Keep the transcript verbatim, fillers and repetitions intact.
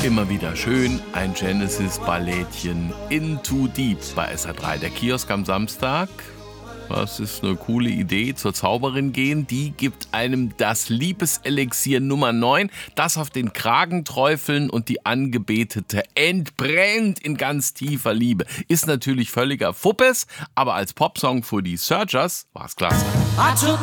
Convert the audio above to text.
Immer wieder schön, ein Genesis-Ballettchen Into Deep bei S R drei. Der Kiosk am Samstag, das ist eine coole Idee, zur Zauberin gehen. Die gibt einem das Liebeselixier Nummer neun, das auf den Kragen träufeln und die Angebetete entbrennt in ganz tiefer Liebe. Ist natürlich völliger Fuppes, aber als Popsong für die Searchers war's klasse. I took